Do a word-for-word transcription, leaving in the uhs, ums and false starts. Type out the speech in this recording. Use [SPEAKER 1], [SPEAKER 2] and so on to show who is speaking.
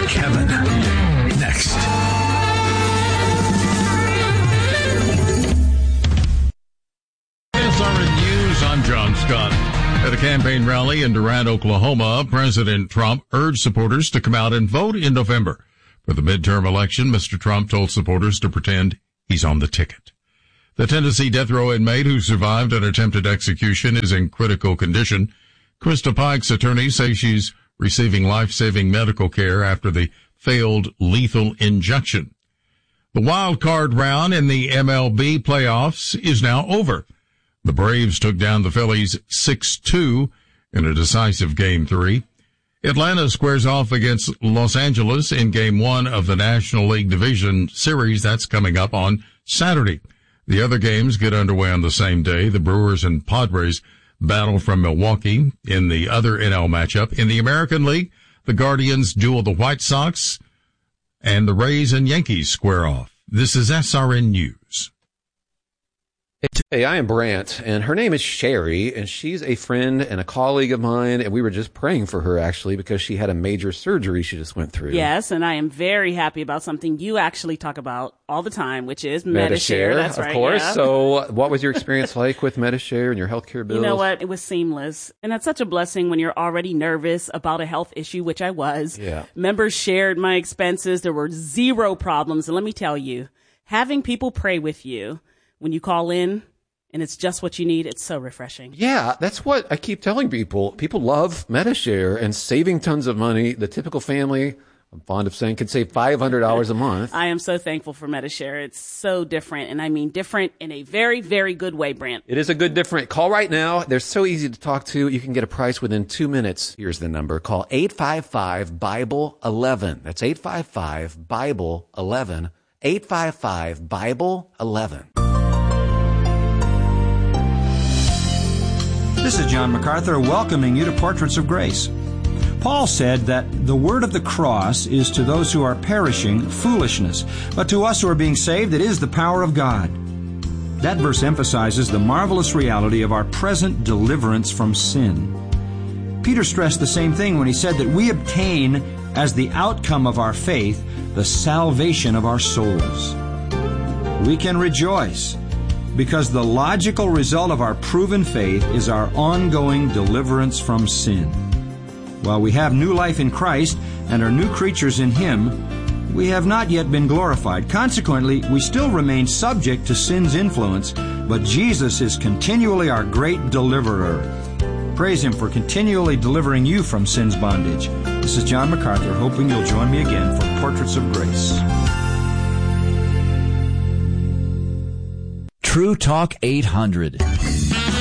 [SPEAKER 1] Kevin. Next.
[SPEAKER 2] S R N News, I'm John Scott. At a campaign rally in Durant, Oklahoma, President Trump urged supporters to come out and vote in November. For the midterm election, Mister Trump told supporters to pretend he's on the ticket. The Tennessee death row inmate who survived an attempted execution is in critical condition. Krista Pike's attorneys say she's receiving life-saving medical care after the failed lethal injection. The wild card round in the M L B playoffs is now over. The Braves took down the Phillies six two in a decisive Game three. Atlanta squares off against Los Angeles in Game one of the National League Division Series. That's coming up on Saturday. The other games get underway on the same day. The Brewers and Padres battle from Milwaukee in the other N L matchup. In the American League, the Guardians duel the White Sox, and the Rays and Yankees square off. This is S R N News.
[SPEAKER 3] Hey, I am Brant, and her name is Sherry, and she's a friend and a colleague of mine, and we were just praying for her, actually, because she had a major surgery she just went through.
[SPEAKER 4] Yes, and I am very happy about something you actually talk about all the time, which is Medi-Share.
[SPEAKER 3] Medi-Share,
[SPEAKER 4] That's
[SPEAKER 3] of
[SPEAKER 4] right,
[SPEAKER 3] course.
[SPEAKER 4] yeah.
[SPEAKER 3] So what was your experience like with Medi-Share and your healthcare bills?
[SPEAKER 4] You know what? It was seamless. And that's such a blessing when you're already nervous about a health issue, which I was.
[SPEAKER 3] Yeah.
[SPEAKER 4] Members shared my expenses. There were zero problems. And let me tell you, having people pray with you when you call in, and it's just what you need, it's so refreshing.
[SPEAKER 3] Yeah, that's what I keep telling people. People love Medi-Share and saving tons of money. The typical family, I'm fond of saying, could save five hundred dollars a month.
[SPEAKER 4] I am so thankful for Medi-Share. It's so different, and I mean different in a very, very good way, Brant.
[SPEAKER 3] It is a good different. Call right now. They're so easy to talk to. You can get a price within two minutes. Here's the number. Call eight five five, Bible eleven. That's eight five five, Bible eleven. eight five five, Bible eleven.
[SPEAKER 5] This is John MacArthur welcoming you to Portraits of Grace. Paul said that the word of the cross is to those who are perishing foolishness, but to us who are being saved it is the power of God. That verse emphasizes the marvelous reality of our present deliverance from sin. Peter stressed the same thing when he said that we obtain as the outcome of our faith the salvation of our souls. We can rejoice because the logical result of our proven faith is our ongoing deliverance from sin. While we have new life in Christ and are new creatures in Him, we have not yet been glorified. Consequently, we still remain subject to sin's influence, but Jesus is continually our great deliverer. Praise Him for continually delivering you from sin's bondage. This is John MacArthur, hoping you'll join me again for Portraits of Grace.
[SPEAKER 6] True Talk eight hundred.